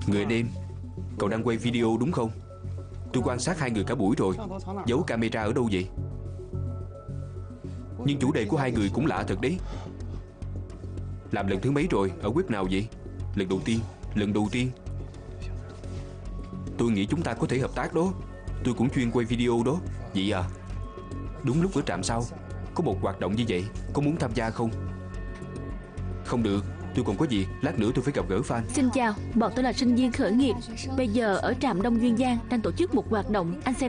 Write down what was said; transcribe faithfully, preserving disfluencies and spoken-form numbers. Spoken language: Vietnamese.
Người anh em, cậu đang quay video đúng không? Tôi quan sát hai người cả buổi rồi. Giấu camera ở đâu vậy? Nhưng chủ đề của hai người cũng lạ thật đấy. Làm lần thứ mấy rồi? Ở web nào vậy? Lần đầu tiên. Lần đầu tiên. Tôi nghĩ chúng ta có thể hợp tác đó. Tôi cũng chuyên quay video đó. Vậy à? Đúng lúc ở trạm sau có một hoạt động như vậy. Có muốn tham gia không? Không được, tôi còn có việc. Lát nữa tôi phải gặp gỡ fan. Xin chào, bọn tôi là sinh viên khởi nghiệp. Bây giờ ở trạm Đông Duyên Giang đang tổ chức một hoạt động. Anh xem